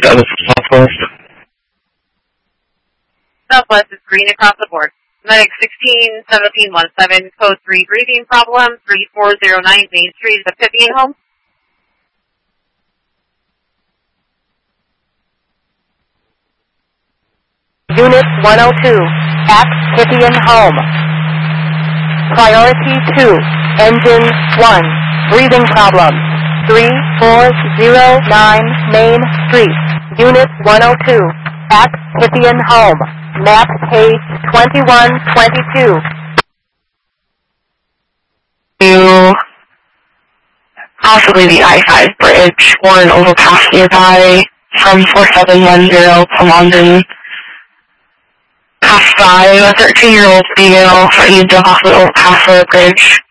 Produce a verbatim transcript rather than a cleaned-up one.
That was Southwest. Southwest is green across the board. Medic sixteen seventeen one seven, code three, breathing problem, three four zero nine Main Street, the Pippian home. Unit one oh two, at Pippian home. Priority two, engine one, breathing problem, three four zero nine Main Street. Unit one oh two, at Pippian home. Map page twenty-one twenty-two. To possibly the I five bridge or an overpass nearby from four seven one zero to London. Pass by a thirteen-year-old female needs a hospital overpass or a bridge.